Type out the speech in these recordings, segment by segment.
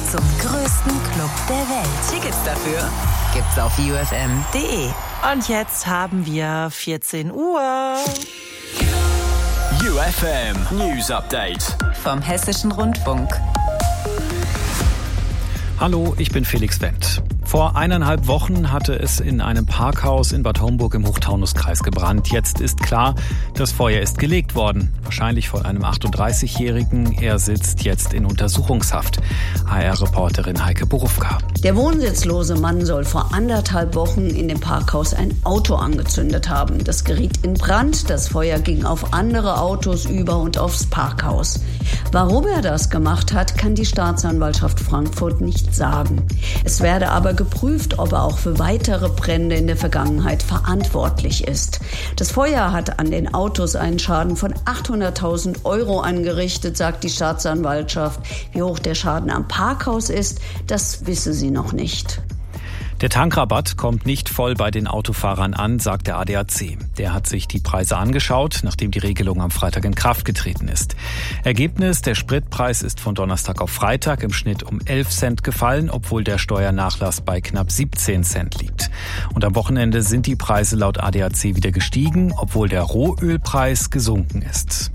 zum größten Club der Welt. Tickets dafür gibt's auf ufm.de. Und jetzt haben wir 14 Uhr. UFM News Update Vom Hessischen Rundfunk. Hallo, ich bin Felix Wendt. Vor 1,5 Wochen hatte es in einem Parkhaus in Bad Homburg im Hochtaunuskreis gebrannt. Jetzt ist klar, das Feuer ist gelegt worden. Wahrscheinlich von einem 38-Jährigen. Er sitzt jetzt in Untersuchungshaft. HR-Reporterin Heike Borufka. Der wohnsitzlose Mann soll vor 1,5 Wochen in dem Parkhaus ein Auto angezündet haben. Das geriet in Brand. Das Feuer ging auf andere Autos über und aufs Parkhaus. Warum er das gemacht hat, kann die Staatsanwaltschaft Frankfurt nicht sagen. Es werde aber geprüft, ob er auch für weitere Brände in der Vergangenheit verantwortlich ist. Das Feuer hat an den Autos einen Schaden von 800.000 € angerichtet, sagt die Staatsanwaltschaft. Wie hoch der Schaden am Parkhaus ist, das wisse sie noch nicht. Der Tankrabatt kommt nicht voll bei den Autofahrern an, sagt der ADAC. Der hat sich die Preise angeschaut, nachdem die Regelung am Freitag in Kraft getreten ist. Ergebnis, der Spritpreis ist von Donnerstag auf Freitag im Schnitt um 11 Cent gefallen, obwohl der Steuernachlass bei knapp 17 Cent liegt. Und am Wochenende sind die Preise laut ADAC wieder gestiegen, obwohl der Rohölpreis gesunken ist.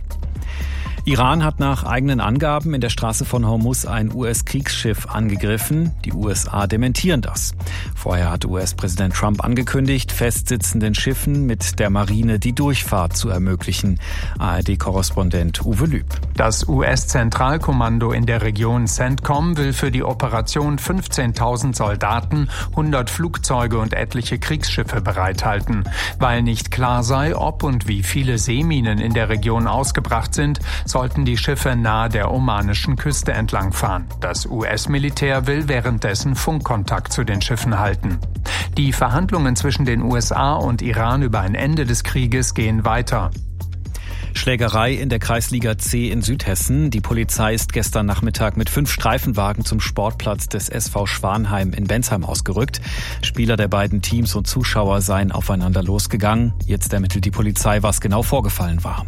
Iran hat nach eigenen Angaben in der Straße von Hormuz ein US-Kriegsschiff angegriffen. Die USA dementieren das. Vorher hat US-Präsident Trump angekündigt, festsitzenden Schiffen mit der Marine die Durchfahrt zu ermöglichen. ARD-Korrespondent Uwe Lüb. Das US-Zentralkommando in der Region CENTCOM will für die Operation 15.000 Soldaten, 100 Flugzeuge und etliche Kriegsschiffe bereithalten. Weil nicht klar sei, ob und wie viele Seeminen in der Region ausgebracht sind, sollten die Schiffe nahe der omanischen Küste entlangfahren. Das US-Militär will währenddessen Funkkontakt zu den Schiffen halten. Die Verhandlungen zwischen den USA und Iran über ein Ende des Krieges gehen weiter. Schlägerei in der Kreisliga C in Südhessen. Die Polizei ist gestern Nachmittag mit 5 Streifenwagen zum Sportplatz des SV Schwanheim in Bensheim ausgerückt. Spieler der beiden Teams und Zuschauer seien aufeinander losgegangen. Jetzt ermittelt die Polizei, was genau vorgefallen war.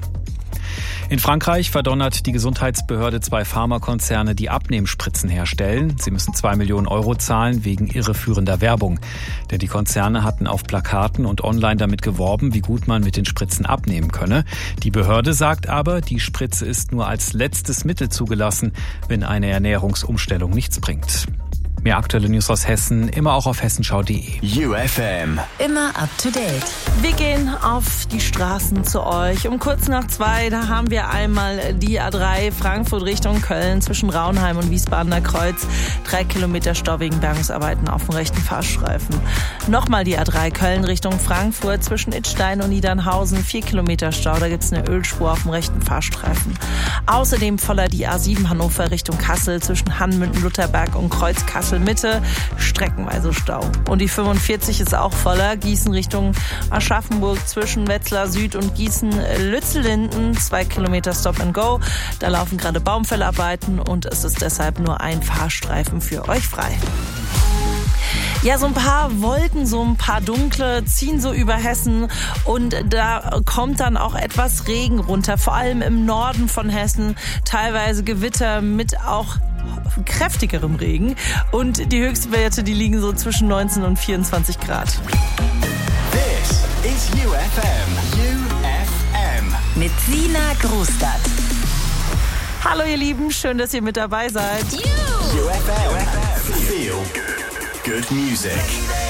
In Frankreich verdonnert die Gesundheitsbehörde 2 Pharmakonzerne, die Abnehmspritzen herstellen. Sie müssen 2 Millionen € zahlen wegen irreführender Werbung. Denn die Konzerne hatten auf Plakaten und online damit geworben, wie gut man mit den Spritzen abnehmen könne. Die Behörde sagt aber, die Spritze ist nur als letztes Mittel zugelassen, wenn eine Ernährungsumstellung nichts bringt. Mehr aktuelle News aus Hessen, immer auch auf hessenschau.de. UFM Immer up to date. Wir gehen auf die Straßen zu euch. Um kurz nach 2, da haben wir einmal die A3 Frankfurt Richtung Köln zwischen Raunheim und Wiesbadener Kreuz. 3 Kilometer Stau wegen Bergungsarbeiten auf dem rechten Fahrstreifen. Nochmal die A3 Köln Richtung Frankfurt zwischen Idstein und Niedernhausen. 4 Kilometer Stau, da gibt's eine Ölspur auf dem rechten Fahrstreifen. Außerdem voller die A7 Hannover Richtung Kassel zwischen Hannmünden, Lutherberg und Kreuz Kassel Mitte, streckenweise Stau. Und die 45 ist auch voller. Gießen Richtung Aschaffenburg zwischen Wetzlar Süd und Gießen-Lützellinden. 2 Kilometer Stop and Go. Da laufen gerade Baumfellarbeiten und es ist deshalb nur ein Fahrstreifen für euch frei. Ja, so ein paar Wolken, so ein paar dunkle ziehen so über Hessen und da kommt dann auch etwas Regen runter, vor allem im Norden von Hessen, teilweise Gewitter mit auch kräftigerem Regen und die Höchstwerte, die liegen so zwischen 19 und 24 Grad. This is UFM. UFM. Mit Sina Grustadt. Hallo ihr Lieben, schön, dass ihr mit dabei seid. UFM. Feel good music.